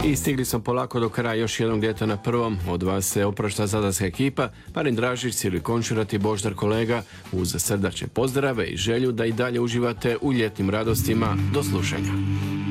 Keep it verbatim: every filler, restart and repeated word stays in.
I stigli smo polako do kraja još jednog ljeta na prvom. Od vas se oprašta zadarska ekipa, Marin Dražić, Silvi Končurat i Boždar Kolega, uz srdačne pozdrave i želju da i dalje uživate u ljetnim radostima. Do slušanja.